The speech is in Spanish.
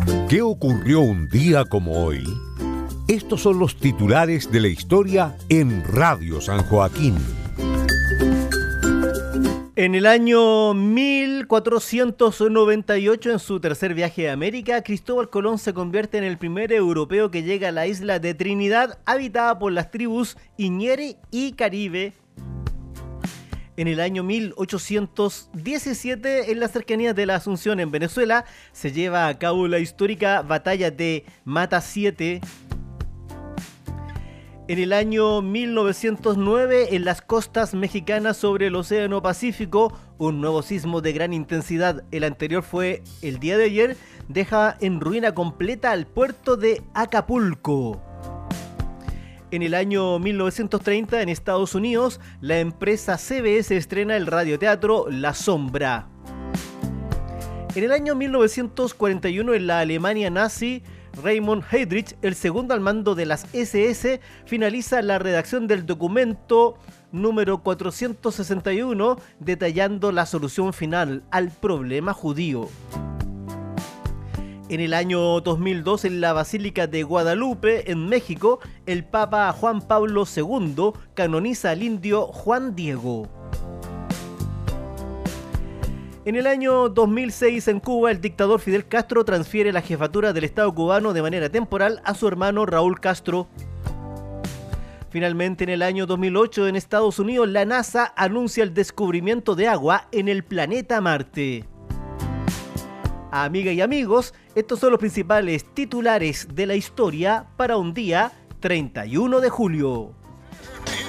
¿Qué ocurrió un día como hoy? Estos son los titulares de la historia en Radio San Joaquín. En el año 1498, en su tercer viaje a América, Cristóbal Colón se convierte en el primer europeo que llega a la isla de Trinidad, habitada por las tribus Iñere y Caribe. En el año 1817, en las cercanías de la Asunción, en Venezuela, se lleva a cabo la histórica batalla de Mata 7. En el año 1909, en las costas mexicanas sobre el Océano Pacífico, un nuevo sismo de gran intensidad, el anterior fue el día de ayer, deja en ruina completa al puerto de Acapulco. En el año 1930, en Estados Unidos, la empresa CBS estrena el radioteatro La Sombra. En el año 1941, en la Alemania nazi, Raymond Heydrich, el segundo al mando de las SS, finaliza la redacción del documento número 461, detallando la solución final al problema judío. En el año 2002, en la Basílica de Guadalupe, en México, el Papa Juan Pablo II canoniza al indio Juan Diego. En el año 2006, en Cuba, el dictador Fidel Castro transfiere la jefatura del Estado cubano de manera temporal a su hermano Raúl Castro. Finalmente, en el año 2008, en Estados Unidos, la NASA anuncia el descubrimiento de agua en el planeta Marte. Amigas y amigos, estos son los principales titulares de la historia para un día 31 de julio.